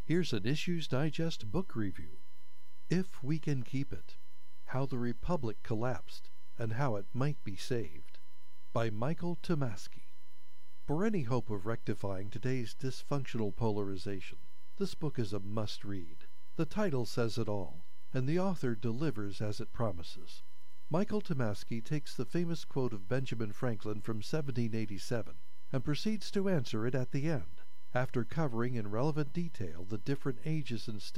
Here's an Issues Digest book review. If We Can Keep It: How the Republic Collapsed and How It Might Be Saved, by Michael Tomasky. For any hope of rectifying today's dysfunctional polarization, this book is a must-read. The title says it all, and the author delivers as it promises. Michael Tomasky takes the famous quote of Benjamin Franklin from 1787 and proceeds to answer it at the end, after covering in relevant detail the different ages and stages